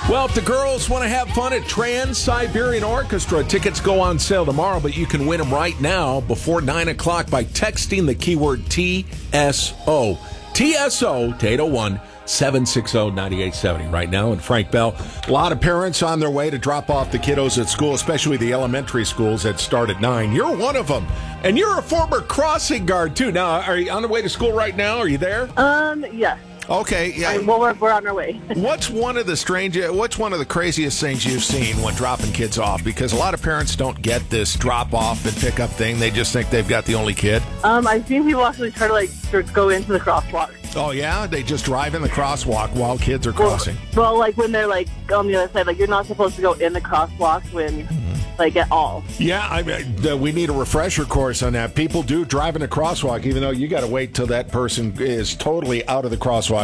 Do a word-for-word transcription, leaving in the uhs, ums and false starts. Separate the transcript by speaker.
Speaker 1: Well, if the girls want to have fun at Trans-Siberian Orchestra, tickets go on sale tomorrow, but you can win them right now before nine o'clock by texting the keyword T S O. T S O to eight oh one, seven six zero, nine eight seven zero. Right now in Frank Bell, a lot of parents on their way to drop off the kiddos at school, especially the elementary schools that start at nine. You're one of them. And you're a former crossing guard, too. Now, are you on the way to school right now? Are you there?
Speaker 2: Um, yes.
Speaker 1: Okay, yeah.
Speaker 2: I mean, well, we're, we're on our way.
Speaker 1: What's one of the strange, what's one of the craziest things you've seen when dropping kids off? Because a lot of parents don't get this drop off and pick up thing. They just think they've got the only kid.
Speaker 2: Um, I've seen people actually try to like sort of go into the crosswalk.
Speaker 1: Oh yeah, they just drive in the crosswalk while kids are crossing.
Speaker 2: Well, well, like when they're like on the other side, like you're not supposed to go in the crosswalk when, mm-hmm. like at all.
Speaker 1: Yeah, I mean, uh, we need a refresher course on that. People do drive in a crosswalk, even though you got to wait till that person is totally out of the crosswalk.